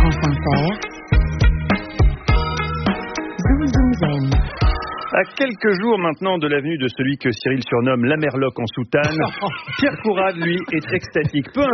France Inter, Zoom Zoom Zen. À quelques jours maintenant de la venue de celui que Cyril surnomme la Merloc en soutane, Pierre Courade, lui, est extatique. Peu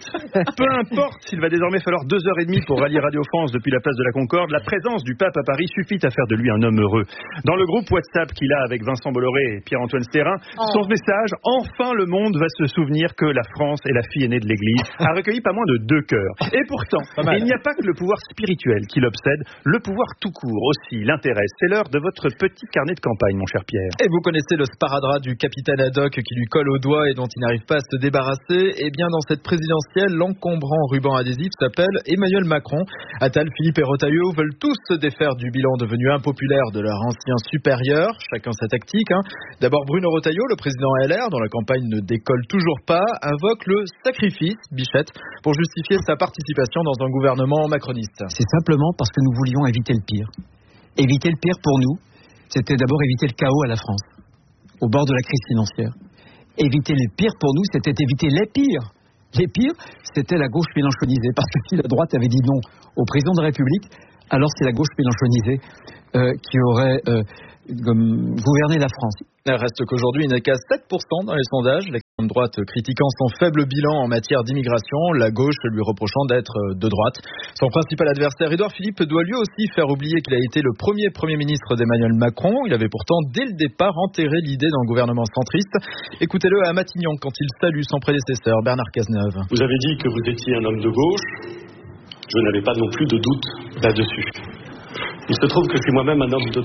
importe s'il va désormais falloir 2h30 pour rallier Radio France depuis la place de la Concorde, la présence du pape à Paris suffit à faire de lui un homme heureux. Dans le groupe WhatsApp qu'il a avec Vincent Bolloré et Pierre-Antoine Sterrin, son message, enfin le monde va se souvenir que la France est la fille aînée de l'Église, a recueilli pas moins de 2 cœurs. Et pourtant, il n'y a pas que le pouvoir spirituel qui l'obsède, le pouvoir tout court aussi l'intéresse. C'est l'heure de votre petit carnet de campagne, mon cher Pierre. Et vous connaissez le sparadrap du capitaine Haddock qui lui colle au doigt et dont il n'arrive pas à se débarrasser. Eh bien, dans cette présidentielle, l'encombrant ruban adhésif s'appelle Emmanuel Macron. Attal, Philippe et Retailleau veulent tous se défaire du bilan devenu impopulaire de leur ancien supérieur. Chacun sa tactique. D'abord, Bruno Retailleau, le président LR, dont la campagne ne décolle toujours pas, invoque le sacrifice, Bichette, pour justifier sa participation dans un gouvernement macroniste. C'est simplement parce que nous voulions éviter le pire. Éviter le pire pour nous, c'était d'abord éviter le chaos à la France, au bord de la crise financière. Éviter le pire pour nous, c'était éviter les pires. Les pires, c'était la gauche mélenchonisée. Parce que si la droite avait dit non au président de la République, alors c'est la gauche mélenchonisée qui aurait gouverné la France. Il reste qu'aujourd'hui, il n'est qu'à 7% dans les sondages. L'extrême droite critiquant son faible bilan en matière d'immigration, la gauche lui reprochant d'être de droite. Son principal adversaire, Édouard Philippe, doit lui aussi faire oublier qu'il a été le premier ministre d'Emmanuel Macron. Il avait pourtant, dès le départ, enterré l'idée d'un gouvernement centriste. Écoutez-le à Matignon quand il salue son prédécesseur, Bernard Cazeneuve. Vous avez dit que vous étiez un homme de gauche. Je n'avais pas non plus de doute là-dessus. Il se trouve que je suis moi-même un homme de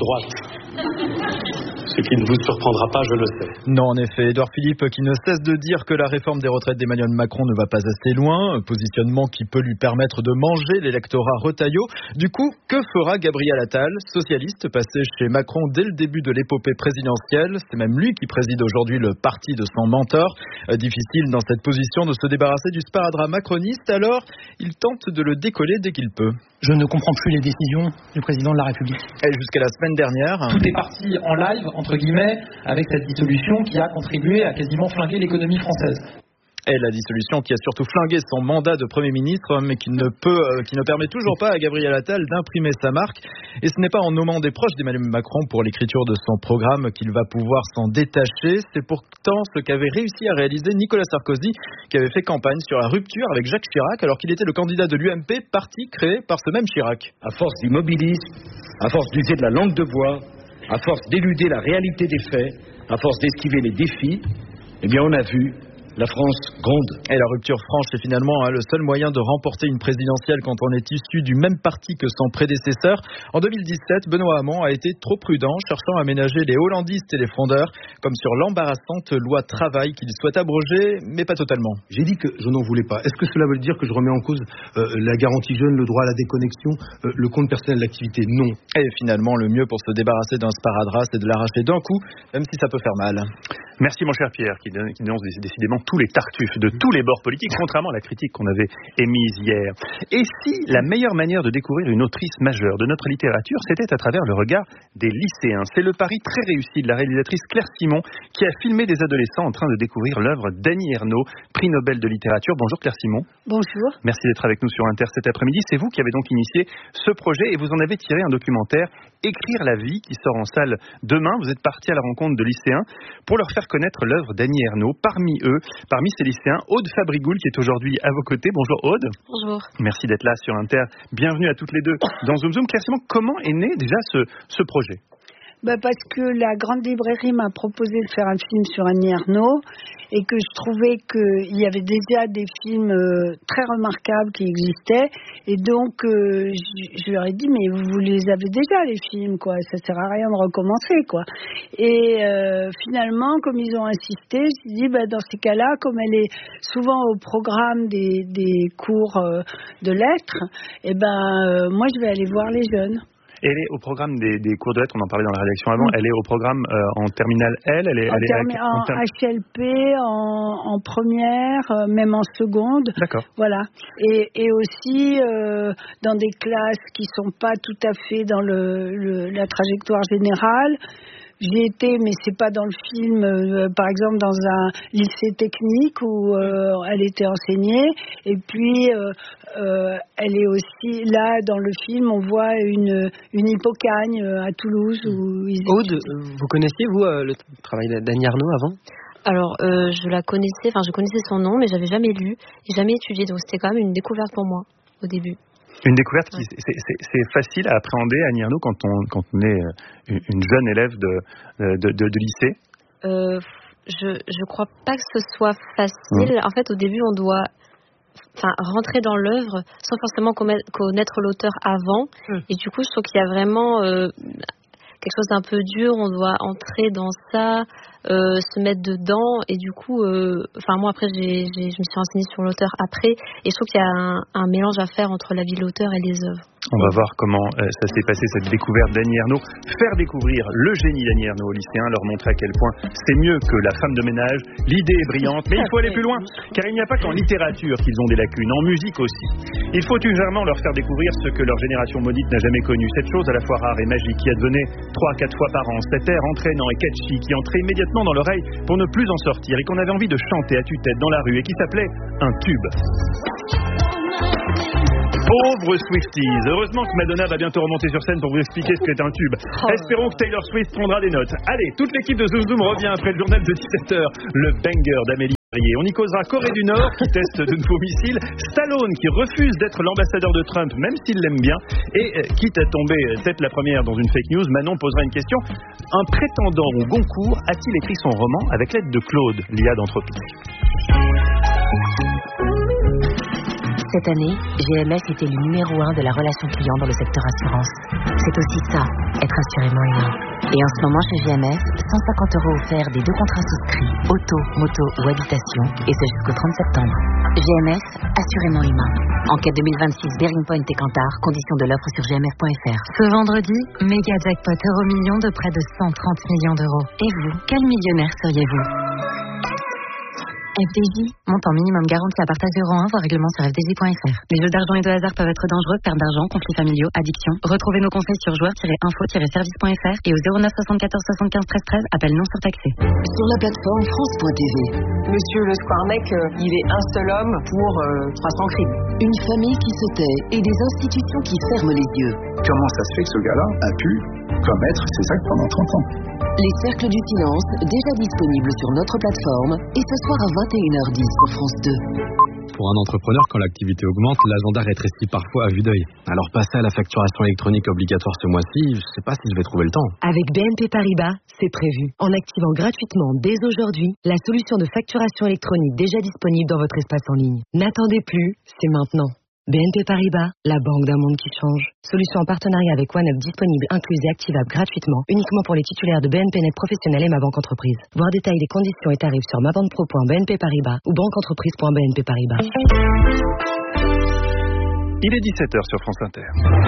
droite. Ce qui ne vous surprendra pas, je le sais. Non, en effet, Édouard Philippe qui ne cesse de dire que la réforme des retraites d'Emmanuel Macron ne va pas assez loin, un positionnement qui peut lui permettre de manger l'électorat Retailleau. Du coup, que fera Gabriel Attal, socialiste passé chez Macron dès le début de l'épopée présidentielle? C'est même lui qui préside aujourd'hui le parti de son mentor. Difficile dans cette position de se débarrasser du sparadrap macroniste, alors il tente de le décoller dès qu'il peut. Je ne comprends plus les décisions du président de la République. Et jusqu'à la semaine dernière... Tout est parti en live, entre guillemets, avec cette dissolution qui a contribué à quasiment flinguer l'économie française. Et la dissolution qui a surtout flingué son mandat de Premier ministre, mais qui ne permet toujours pas à Gabriel Attal d'imprimer sa marque. Et ce n'est pas en nommant des proches d'Emmanuel Macron pour l'écriture de son programme qu'il va pouvoir s'en détacher. C'est pourtant ce qu'avait réussi à réaliser Nicolas Sarkozy, qui avait fait campagne sur la rupture avec Jacques Chirac, alors qu'il était le candidat de l'UMP, parti créé par ce même Chirac. À force d'immobilisme, à force d'user de la langue de bois, à force d'éluder la réalité des faits, à force d'esquiver les défis, eh bien on a vu la France gronde. Et la rupture franche est finalement le seul moyen de remporter une présidentielle quand on est issu du même parti que son prédécesseur. En 2017, Benoît Hamon a été trop prudent, cherchant à ménager les hollandistes et les frondeurs, comme sur l'embarrassante loi travail qu'il souhaite abroger, mais pas totalement. J'ai dit que je n'en voulais pas. Est-ce que cela veut dire que je remets en cause la garantie jeune, le droit à la déconnexion, le compte personnel d'activité? Non. Et finalement, le mieux pour se débarrasser d'un sparadrap, c'est de l'arracher d'un coup, même si ça peut faire mal. Merci mon cher Pierre, qui dénonce décidément tous les tartuffes de tous les bords politiques, contrairement à la critique qu'on avait émise hier. Et si la meilleure manière de découvrir une autrice majeure de notre littérature, c'était à travers le regard des lycéens? C'est le pari très réussi de la réalisatrice Claire Simon, qui a filmé des adolescents en train de découvrir l'œuvre d'Annie Ernaux, prix Nobel de littérature. Bonjour Claire Simon. Bonjour. Merci d'être avec nous sur Inter cet après-midi. C'est vous qui avez donc initié ce projet et vous en avez tiré un documentaire, Écrire la vie, qui sort en salle demain. Vous êtes parti à la rencontre de lycéens pour leur faire connaître l'œuvre d'Annie Ernaux. Parmi ces lycéens, Aude Fabrigoul, qui est aujourd'hui à vos côtés. Bonjour Aude. Bonjour. Merci d'être là sur Inter. Bienvenue à toutes les deux dans Zoom Zoom. Claire Simon, comment est né déjà ce projet? Parce que la grande librairie m'a proposé de faire un film sur Annie Ernaux et que je trouvais qu'il y avait déjà des films très remarquables qui existaient et donc je leur ai dit mais vous les avez déjà les films quoi, ça sert à rien de recommencer quoi. Et finalement comme ils ont insisté, je dit dans ces cas-là comme elle est souvent au programme des cours de lettres, moi je vais aller voir les jeunes. Elle est au programme des cours de lettres, on en parlait dans la rédaction avant, elle est au programme en terminale L, en HLP, en première, même en seconde. D'accord. Voilà. Et aussi dans des classes qui sont pas tout à fait dans la trajectoire générale. J'y étais, mais c'est pas dans le film. Par exemple, dans un lycée technique où elle était enseignée. Et puis, elle est aussi là dans le film. On voit une hippocagne à Toulouse. Où Aude, vous connaissiez vous le travail d'Annie Ernaux avant? Alors, je connaissais son nom, mais j'avais jamais lu et jamais étudié. Donc, c'était quand même une découverte pour moi au début. Une découverte qui c'est facile à appréhender, Annie Ernaux, quand on est une jeune élève de lycée. Je crois pas que ce soit facile. En fait, au début, on doit rentrer dans l'œuvre sans forcément connaître l'auteur avant. Et du coup, je trouve qu'il y a vraiment quelque chose d'un peu dur. On doit entrer dans ça, se mettre dedans. Et du coup, moi après, je me suis renseignée sur l'auteur après. Et je trouve qu'il y a un mélange à faire entre la vie de l'auteur et les œuvres. On va voir comment ça s'est passé, cette découverte d'Annie Ernaux. Faire découvrir le génie d'Annie Ernaux aux lycéens, leur montrer à quel point c'est mieux que la femme de ménage. L'idée est brillante, mais il faut aller plus loin, car il n'y a pas qu'en littérature qu'ils ont des lacunes, en musique aussi. Il faut ulgérément leur faire découvrir ce que leur génération maudite n'a jamais connu. Cette chose à la fois rare et magique qui advenait 3-4 fois par an, cet air entraînant et catchy qui entrait immédiatement dans l'oreille pour ne plus en sortir et qu'on avait envie de chanter à tue-tête dans la rue et qui s'appelait un tube. Pauvres Swifties. Heureusement que Madonna va bientôt remonter sur scène pour vous expliquer ce qu'est un tube. Espérons que Taylor Swift prendra des notes. Allez, toute l'équipe de Zoom Zoom revient après le journal de 17h. Le banger d'Amélie. On y causera Corée du Nord qui teste de nouveaux missiles, Stallone qui refuse d'être l'ambassadeur de Trump même s'il l'aime bien, et quitte à tomber tête la première dans une fake news, Manon posera une question. Un prétendant au Goncourt a-t-il écrit son roman avec l'aide de Claude, l'IA d'Anthropique? Cette année, GMF était le numéro 1 de la relation client dans le secteur assurance. C'est aussi ça, être assurément humain. Et en ce moment chez GMF, 150 € offerts des 2 contrats souscrits, auto, moto ou habitation, et ce jusqu'au 30 septembre. GMF, assurément humain. Enquête 2026 Bearing Point et Kantar, conditions de l'offre sur gmf.fr. Ce vendredi, méga jackpot euro-million de près de 130 millions d'euros. Et vous, quel millionnaire seriez-vous? FDJ, montant minimum garanti à partage €1, voir règlement sur fdj.fr. Les jeux d'argent et de hasard peuvent être dangereux, perte d'argent, conflits familiaux, addiction. Retrouvez nos conseils sur joueurs-info-service.fr et au 09 74 75 13 13, appel non surtaxé. Sur la plateforme France.tv. Monsieur le Squarmec, il est un seul homme pour 300 crimes. Une famille qui se tait et des institutions qui ferment les yeux. Comment ça se fait que ce gars-là a pu commettre ces actes pendant 30 ans? Les cercles du silence, déjà disponibles sur notre plateforme, et ce soir à 21h10 sur France 2. Pour un entrepreneur, quand l'activité augmente, l'agenda rétrécit parfois à vue d'œil. Alors passer à la facturation électronique obligatoire ce mois-ci, je ne sais pas si je vais trouver le temps. Avec BNP Paribas, c'est prévu. En activant gratuitement dès aujourd'hui la solution de facturation électronique déjà disponible dans votre espace en ligne. N'attendez plus, c'est maintenant. BNP Paribas, la banque d'un monde qui change. Solution en partenariat avec OneUp disponible, incluse et activable gratuitement, uniquement pour les titulaires de BNP Net Professionnel et Ma Banque Entreprise. Voir détails des conditions et tarifs sur mabandepro.bnp Paribas ou banqueentreprise.bnp Paribas. Il est 17h sur France Inter.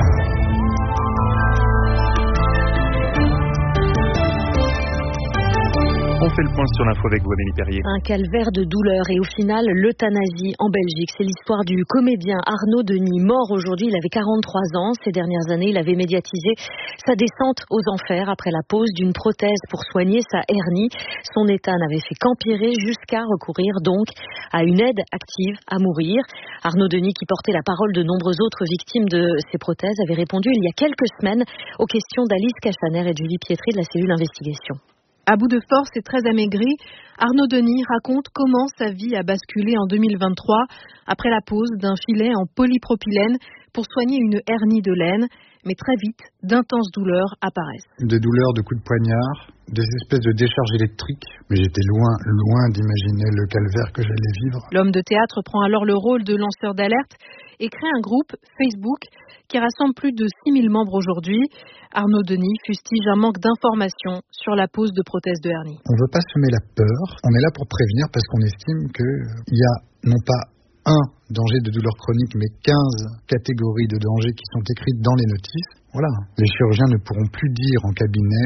On fait le point sur l'info avec vous, Amélie Perrier. Un calvaire de douleur et au final, l'euthanasie en Belgique. C'est l'histoire du comédien Arnaud Denis, mort aujourd'hui. Il avait 43 ans. Ces dernières années, il avait médiatisé sa descente aux enfers après la pose d'une prothèse pour soigner sa hernie. Son état n'avait fait qu'empirer jusqu'à recourir donc à une aide active à mourir. Arnaud Denis, qui portait la parole de nombreuses autres victimes de ces prothèses, avait répondu il y a quelques semaines aux questions d'Alice Castaner et de Julie Pietri de la cellule investigation. À bout de force et très amaigri, Arnaud Denis raconte comment sa vie a basculé en 2023 après la pose d'un filet en polypropylène pour soigner une hernie de laine. Mais très vite, d'intenses douleurs apparaissent. Des douleurs de coups de poignard, des espèces de décharges électriques. Mais j'étais loin d'imaginer le calvaire que j'allais vivre. L'homme de théâtre prend alors le rôle de lanceur d'alerte et crée un groupe Facebook qui rassemble plus de 6000 membres aujourd'hui. Arnaud Denis fustige un manque d'informations sur la pose de prothèses de hernie. On ne veut pas semer la peur, on est là pour prévenir parce qu'on estime qu'il y a non pas un danger de douleur chronique, mais 15 catégories de dangers qui sont écrites dans les notices. Voilà. Les chirurgiens ne pourront plus dire en cabinet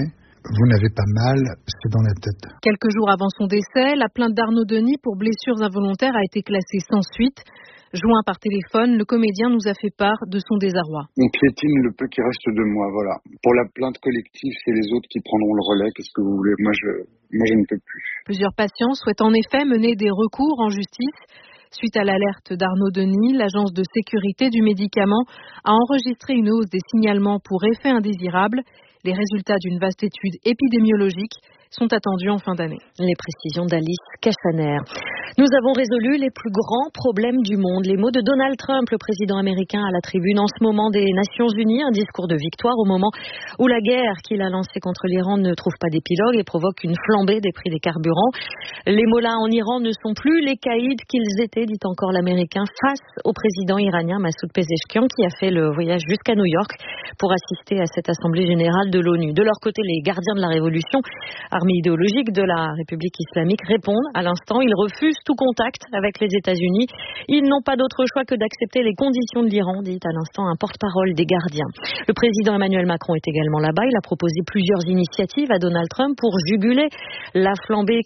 vous n'avez pas mal, c'est dans la tête. Quelques jours avant son décès, la plainte d'Arnaud Denis pour blessures involontaires a été classée sans suite. Joint par téléphone, le comédien nous a fait part de son désarroi. On piétine le peu qui reste de moi, voilà. Pour la plainte collective, c'est les autres qui prendront le relais. Qu'est-ce que vous voulez ? Moi, je ne peux plus. Plusieurs patients souhaitent en effet mener des recours en justice. Suite à l'alerte d'Arnaud Denis, l'agence de sécurité du médicament a enregistré une hausse des signalements pour effets indésirables. Les résultats d'une vaste étude épidémiologique sont attendus en fin d'année. Les précisions d'Alice Castaner. Nous avons résolu les plus grands problèmes du monde. Les mots de Donald Trump, le président américain, à la tribune en ce moment des Nations Unies, un discours de victoire au moment où la guerre qu'il a lancée contre l'Iran ne trouve pas d'épilogue et provoque une flambée des prix des carburants. Les mollahs en Iran ne sont plus les caïds qu'ils étaient, dit encore l'Américain, face au président iranien Massoud Pezeshkian, qui a fait le voyage jusqu'à New York pour assister à cette assemblée générale de l'ONU. De leur côté, les gardiens de la révolution, armée idéologique de la République islamique, répondent à l'instant. Ils refusent tout contact avec les États-Unis. Ils n'ont pas d'autre choix que d'accepter les conditions de l'Iran, dit à l'instant un porte-parole des gardiens. Le président Emmanuel Macron est également là-bas. Il a proposé plusieurs initiatives à Donald Trump pour juguler la flambée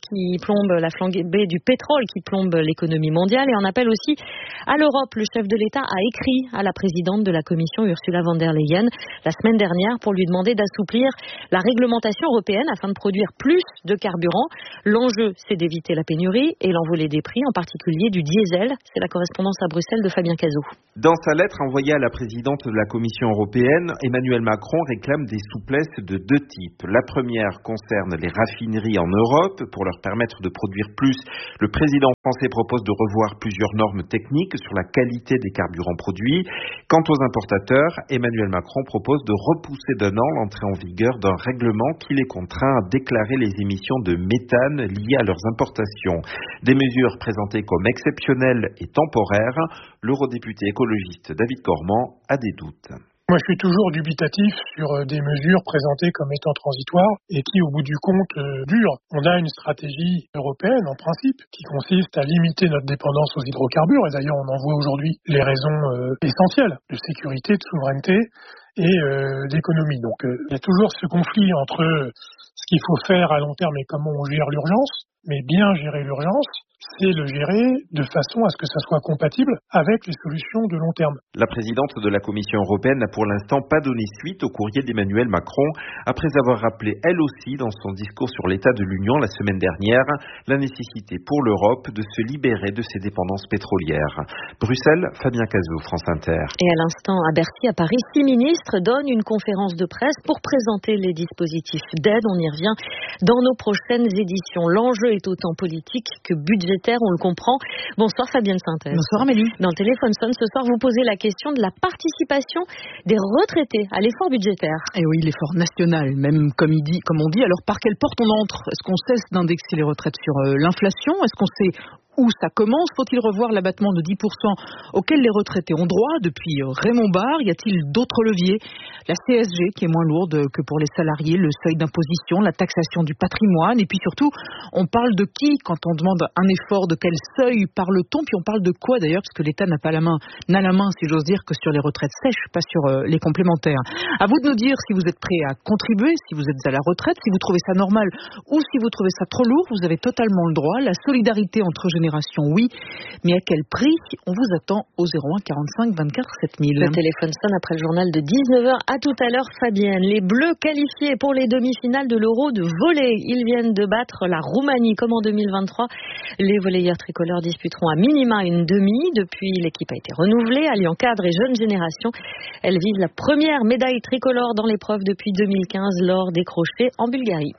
du pétrole qui plombe l'économie mondiale et en appelle aussi à l'Europe. Le chef de l'État a écrit à la présidente de la Commission, Ursula von der Leyen, la semaine dernière pour lui demander d'assouplir la réglementation européenne afin de produire plus de carburant. L'enjeu, c'est d'éviter la pénurie et l'envolée des prix, en particulier du diesel. C'est la correspondance à Bruxelles de Fabien Cazot. Dans sa lettre envoyée à la présidente de la Commission européenne, Emmanuel Macron réclame des souplesses de deux types. La première concerne les raffineries en Europe. Pour leur permettre de produire plus, le président français propose de revoir plusieurs normes techniques sur la qualité des carburants produits. Quant aux importateurs, Emmanuel Macron propose de repousser d'un an l'entrée en vigueur d'un règlement qui les contraint à déclarer les émissions de méthane liées à leurs importations. Des mesures présentées comme exceptionnelles et temporaires, l'eurodéputé écologiste David Cormand a des doutes. Moi, je suis toujours dubitatif sur des mesures présentées comme étant transitoires et qui, au bout du compte, durent. On a une stratégie européenne, en principe, qui consiste à limiter notre dépendance aux hydrocarbures. Et d'ailleurs, on en voit aujourd'hui les raisons essentielles de sécurité, de souveraineté et d'économie. Donc, il y a toujours ce conflit entre ce qu'il faut faire à long terme et comment on gère l'urgence. Mais bien gérer l'urgence, c'est le gérer de façon à ce que ça soit compatible avec les solutions de long terme. La présidente de la Commission européenne n'a pour l'instant pas donné suite au courrier d'Emmanuel Macron, après avoir rappelé elle aussi dans son discours sur l'état de l'Union la semaine dernière la nécessité pour l'Europe de se libérer de ses dépendances pétrolières. Bruxelles, Fabien Cazot, France Inter. Et à l'instant, à Bercy, à Paris, 6 ministres donnent une conférence de presse pour présenter les dispositifs d'aide. On y revient dans nos prochaines éditions. L'enjeu est autant politique que budgétaire, on le comprend. Bonsoir Fabienne Synthèse. Bonsoir Amélie. Dans le téléphone sonne ce soir, vous posez la question de la participation des retraités à l'effort budgétaire. Et oui, l'effort national, même comme on dit. Alors par quelle porte on entre ? Est-ce qu'on cesse d'indexer les retraites sur l'inflation ? Est-ce qu'on sait où ça commence ? Faut-il revoir l'abattement de 10% auquel les retraités ont droit depuis Raymond Barre ? Y a-t-il d'autres leviers ? La CSG qui est moins lourde que pour les salariés, le seuil d'imposition, la taxation du patrimoine, et puis surtout, on parle de qui quand on demande un effort, de quel seuil parle-t-on ? Puis on parle de quoi d'ailleurs ? Parce que l'État n'a la main, si j'ose dire, que sur les retraites sèches, pas sur les complémentaires. À vous de nous dire si vous êtes prêt à contribuer, si vous êtes à la retraite, si vous trouvez ça normal ou si vous trouvez ça trop lourd. Vous avez totalement le droit. La solidarité entre générations, oui, mais à quel prix ? On vous attend au 01 45 24 7000. Le téléphone sonne après le journal de 19h. À tout à l'heure, Fabienne. Les Bleus qualifiés pour les demi-finales de l'Euro de volley. Ils viennent de battre la Roumanie comme en 2023. Les volleyeurs tricolores disputeront à minima une demi. Depuis, l'équipe a été renouvelée, alliant cadre et jeune génération. Elle vise la première médaille tricolore dans l'épreuve depuis 2015, l'or décroché en Bulgarie.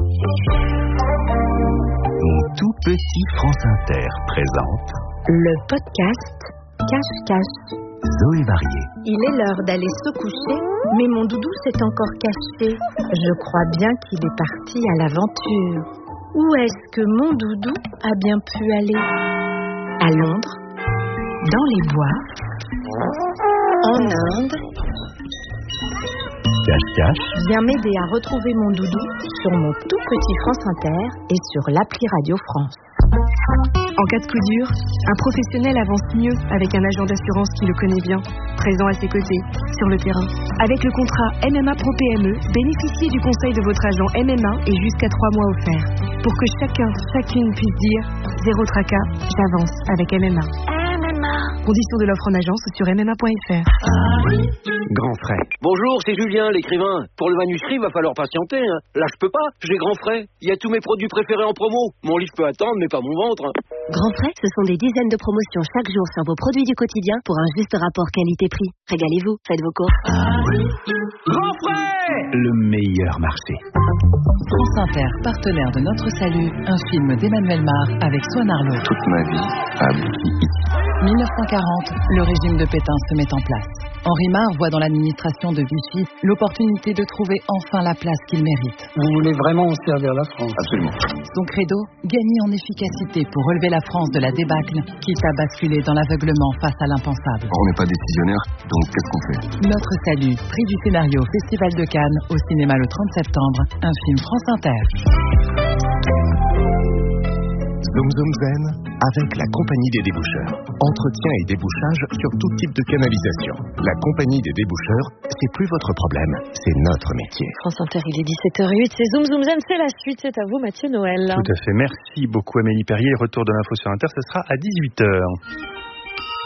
Mon tout petit France Inter présente le podcast Cache-Cache. Zoé Varié. Il est l'heure d'aller se coucher, mais mon doudou s'est encore caché. Je crois bien qu'il est parti à l'aventure. Où est-ce que mon doudou a bien pu aller ? À Londres, dans les bois, en Inde. Cache-Cache. Viens m'aider à retrouver mon doudou sur mon tout petit France Inter et sur l'appli Radio France. En cas de coup dur, un professionnel avance mieux avec un agent d'assurance qui le connaît bien, présent à ses côtés, sur le terrain. Avec le contrat MMA Pro PME, bénéficiez du conseil de votre agent MMA et jusqu'à 3 mois offerts. Pour que chacune puisse dire zéro tracas, j'avance avec MMA. Conditions de l'offre en agence sur MMA.fr. Grand frais. Bonjour, c'est Julien, l'écrivain. Pour le manuscrit, il va falloir patienter. Hein. Là, je peux pas, j'ai Grand frais. Il y a tous mes produits préférés en promo. Mon livre peut attendre, mais pas mon ventre. Grand frais, ce sont des dizaines de promotions chaque jour sur vos produits du quotidien pour un juste rapport qualité-prix. Régalez-vous, faites vos courses. Grand frais! Le meilleur marché. France Inter, partenaire de Notre Salut, un film d'Emmanuel Mar avec Swan Arlo. Toute ma vie a abouti ici. 1940, le régime de Pétain se met en place. Henri Mar voit dans l'administration de Vichy l'opportunité de trouver enfin la place qu'il mérite. Vous voulez vraiment servir la France? Absolument. Son credo, gagner en efficacité pour relever la France de la débâcle, quitte à basculer dans l'aveuglement face à l'impensable. On n'est pas décisionnaire, donc qu'est-ce qu'on fait? Notre Salut, prix du scénario au Festival de Cannes, au cinéma le 30 septembre, un film France Inter. Zoom Zoom Zen avec la Compagnie des déboucheurs. Entretien et débouchage sur tout type de canalisation. La Compagnie des déboucheurs, c'est plus votre problème, c'est notre métier. France Inter, il est 17h08, c'est Zoom Zoom Zen, c'est la suite, c'est à vous Mathieu Noël. Tout à fait, merci beaucoup Amélie Perrier. Retour de l'info sur Inter, ce sera à 18h.